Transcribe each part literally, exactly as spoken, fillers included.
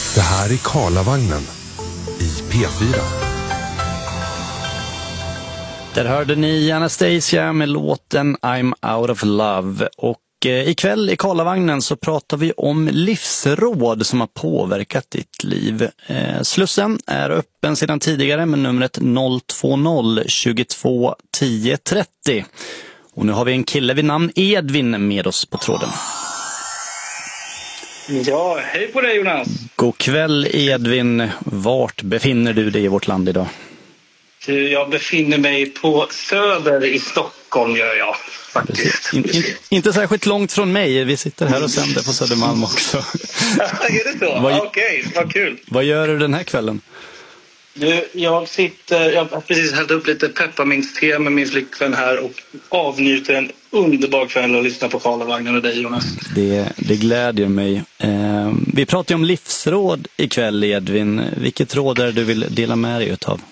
Det här är Karlavagnen i P fyra. Där hörde ni Anastasia med låten I'm Out of Love. Och eh, ikväll i Karlavagnen så pratar vi om livsråd som har påverkat ditt liv. Eh, Slussen är öppen sedan tidigare med numret noll två noll tjugotvå tio trettio. Och nu har vi en kille vid namn Edvin med oss på tråden. Ja, hej på dig Jonas. God kväll Edvin. Vart befinner du dig i vårt land idag? Jag befinner mig på Söder i Stockholm, gör jag faktiskt. In, in, inte särskilt långt från mig. Vi sitter här och sänder på Södermalm också. Är det så? Vad, Okej, vad kul. Vad gör du den här kvällen? Nu, jag sitter, jag har precis hällt upp lite pepparmintste med min flickvän här och avnjuter en underbar kväll och lyssnar på Karlavagnen och dig Jonas. Det, det glädjer mig. Eh, vi pratar ju om livsråd ikväll Edvin. Vilket råd är det du vill dela med dig utav?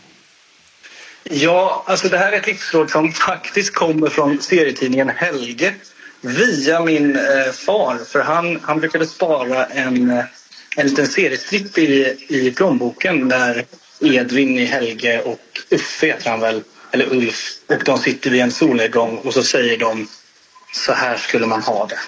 Ja, alltså det här är ett livsråd som faktiskt kommer från serietidningen Helge via min eh, far. För han, han brukade spara en, en liten seriestripp i, i plånboken där Edvin i Helge och Uffe heter han väl, eller Ulf. Och de sitter vid en solnedgång och så säger de så här skulle man ha det.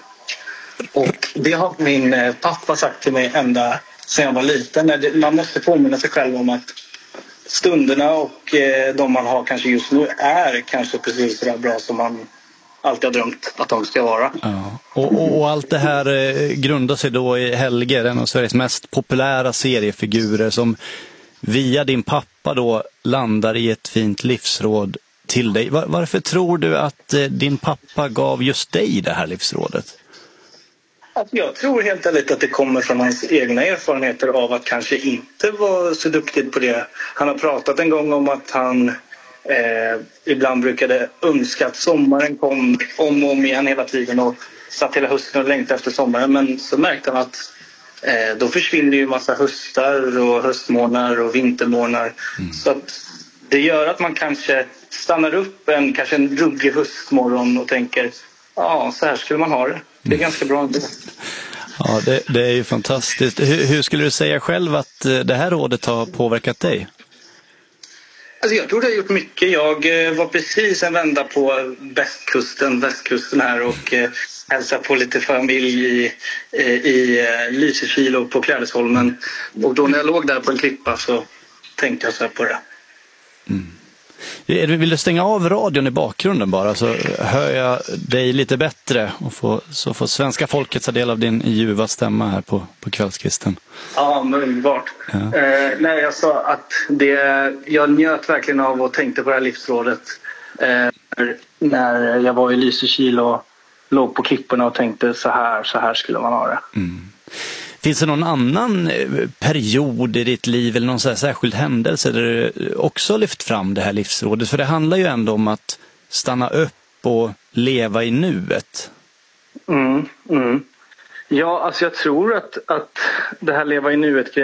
Och det har min eh, pappa sagt till mig ända sedan jag var liten. När det, man måste påminna sig själv om att stunderna och eh, de man har kanske just nu är kanske precis så där bra som man alltid har drömt att de ska vara. Ja. Och, och, och allt det här eh, grundar sig då i Helge, en av Sveriges mest populära seriefigurer som via din pappa då landar i ett fint livsråd till dig. Var, varför tror du att eh, din pappa gav just dig det här livsrådet? Alltså jag tror helt ärligt att det kommer från hans egna erfarenheter av att kanske inte vara så duktig på det. Han har pratat en gång om att han eh, ibland brukade önska att sommaren kom om och om igen hela tiden och satt hela hösten och längtade efter sommaren. Men så märkte han att eh, då försvinner ju en massa höstar och höstmånader och vintermånader. Mm. Så att det gör att man kanske stannar upp en, kanske en ruggig höstmorgon och tänker ja, så här skulle man ha det. Det är ganska bra ändå. Ja, det, det är ju fantastiskt. Hur, hur skulle du säga själv att det här rådet har påverkat dig? Alltså jag tror det har gjort mycket. Jag var precis en vända på västkusten, västkusten här och eh, hälsade på lite familj i, i Lysekil och på Klädesholmen. Och då när jag låg där på en klippa så tänkte jag så här på det. Mm. Vill du stänga av radion i bakgrunden bara så hör jag dig lite bättre och får, så får svenska folket ta del av din ljuva stämma här på, på kvällskvisten. Ja, men underbart. Ja. Eh, nej, jag sa att det, jag njöt verkligen av och tänkte på det här livsrådet eh, när jag var i Lysekil och låg på klipporna och tänkte så här, så här skulle man ha det. Mm. Finns det någon annan period i ditt liv eller någon så här särskild händelse där du också lyft fram det här livsrådet? För det handlar ju ändå om att stanna upp och leva i nuet. Mm, mm. Ja, alltså jag tror att, att det här leva i nuet